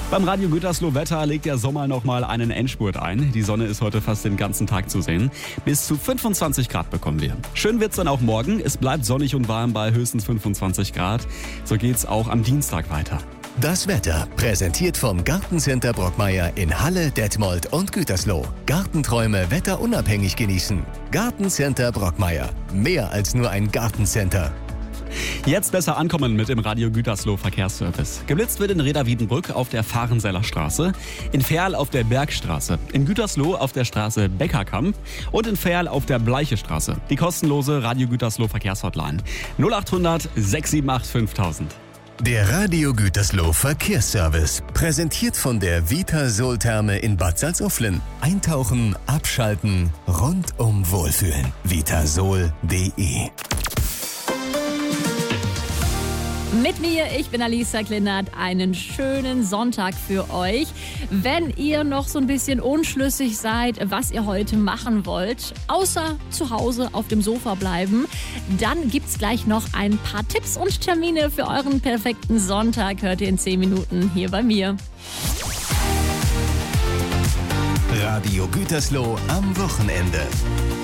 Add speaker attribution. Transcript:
Speaker 1: Beim Radio Gütersloh Wetter legt der Sommer nochmal einen Endspurt ein. Die Sonne ist heute fast den ganzen Tag zu sehen. Bis zu 25 Grad bekommen wir. Schön wird's dann auch morgen. Es bleibt sonnig und warm bei höchstens 25 Grad. So geht's auch am Dienstag weiter.
Speaker 2: Das Wetter präsentiert vom Gartencenter Brockmeier in Halle, Detmold und Gütersloh. Gartenträume wetterunabhängig genießen. Gartencenter Brockmeier. Mehr als nur ein Gartencenter.
Speaker 1: Jetzt besser ankommen mit dem Radio Gütersloh Verkehrsservice. Geblitzt wird in Reda-Wiedenbrück auf der Fahrenseller Straße, in Verl auf der Bergstraße, in Gütersloh auf der Straße Beckerkamp und in Verl auf der Bleiche Straße. Die kostenlose Radio Gütersloh Verkehrshotline 0800 678 5000.
Speaker 2: Der Radio Gütersloh Verkehrsservice, präsentiert von der Vitasol-Therme in Bad Salzuflen. Eintauchen, abschalten, rundum wohlfühlen. Vitasol.de.
Speaker 3: Mit mir, ich bin Alisa Klinert, einen schönen Sonntag für euch. Wenn ihr noch so ein bisschen unschlüssig seid, was ihr heute machen wollt, außer zu Hause auf dem Sofa bleiben, dann gibt's gleich noch ein paar Tipps und Termine für euren perfekten Sonntag. Hört ihr in 10 Minuten hier bei mir.
Speaker 2: Radio Gütersloh am Wochenende.